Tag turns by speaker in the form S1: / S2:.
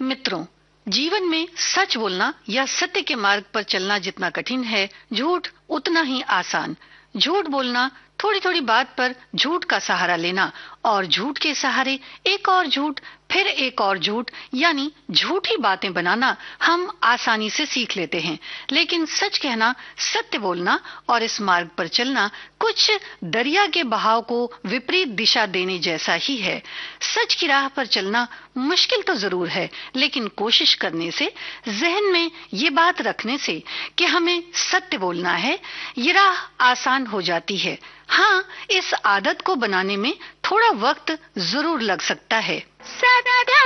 S1: मित्रों, जीवन में सच बोलना या सत्य के मार्ग पर चलना जितना कठिन है, झूठ उतना ही आसान। झूठ बोलना, थोड़ी थोड़ी बात पर झूठ का सहारा लेना और झूठ के सहारे एक और झूठ, फिर एक और झूठ, यानी झूठी बातें बनाना हम आसानी से सीख लेते हैं। लेकिन सच कहना, सत्य बोलना और इस मार्ग पर चलना कुछ दरिया के बहाव को विपरीत दिशा देने जैसा ही है। सच की राह पर चलना मुश्किल तो जरूर है, लेकिन कोशिश करने से, जहन में ये बात रखने से कि हमें सत्य बोलना है, ये राह आसान हो जाती है। हाँ, इस आदत को बनाने में थोड़ा वक्त जरूर लग सकता है।